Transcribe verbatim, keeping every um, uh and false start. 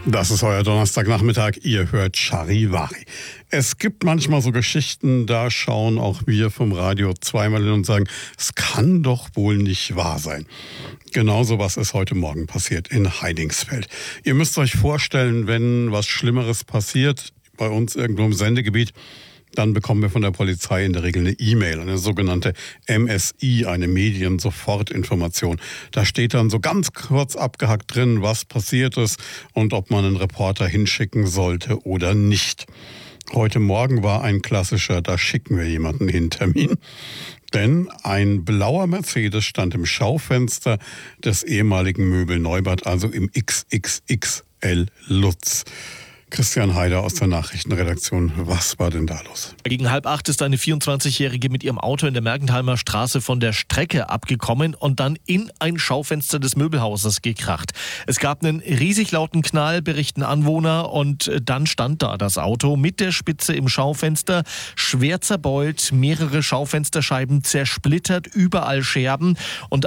Das ist euer Donnerstagnachmittag, ihr hört Charivari. Es gibt manchmal so Geschichten, da schauen auch wir vom Radio zweimal hin und sagen, es kann doch wohl nicht wahr sein. Genauso was ist heute Morgen passiert in Heidingsfeld. Ihr müsst euch vorstellen, wenn was Schlimmeres passiert, bei uns irgendwo im Sendegebiet, dann bekommen wir von der Polizei in der Regel eine E-Mail, eine sogenannte M S I, eine Medien-Sofortinformation. Da steht dann so ganz kurz abgehackt drin, was passiert ist und ob man einen Reporter hinschicken sollte oder nicht. Heute Morgen war ein klassischer, da schicken wir jemanden hin Termin. Denn ein blauer Mercedes stand im Schaufenster des ehemaligen Möbel Neubad, also im X X X L Lutz. Christian Heider aus der Nachrichtenredaktion. Was war denn da los? Gegen halb acht ist eine vierundzwanzigjährige mit ihrem Auto in der Mergentheimer Straße von der Strecke abgekommen und dann in ein Schaufenster des Möbelhauses gekracht. Es gab einen riesig lauten Knall, berichten Anwohner, und dann stand da das Auto mit der Spitze im Schaufenster, schwer zerbeult, mehrere Schaufensterscheiben zersplittert, überall Scherben und